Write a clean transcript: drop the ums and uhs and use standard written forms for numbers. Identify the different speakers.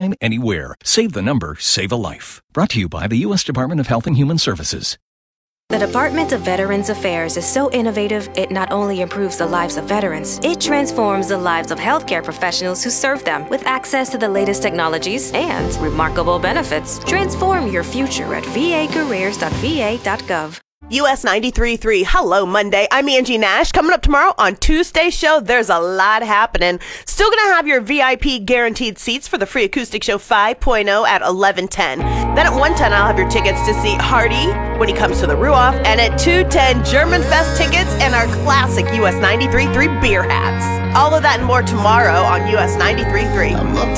Speaker 1: anytime, anywhere. Save the number, save a life. Brought to you by the U.S. Department of Health and Human Services.
Speaker 2: The Department of Veterans Affairs is so innovative, it not only improves the lives of veterans, it transforms the lives of healthcare professionals who serve them with access to the latest technologies and remarkable benefits. Transform your future at vacareers.va.gov.
Speaker 3: US 93.3, hello Monday. I'm Angie Nash. Coming up tomorrow on Tuesday's show, there's a lot happening. Still going to have your VIP guaranteed seats for the Free Acoustic Show 5.0 at 11:10. Then at 1:10, I'll have your tickets to see Hardy when he comes to the Ruoff. And at 2:10, German Fest tickets and our classic US 93.3 beer hats. All of that and more tomorrow on US 93.3.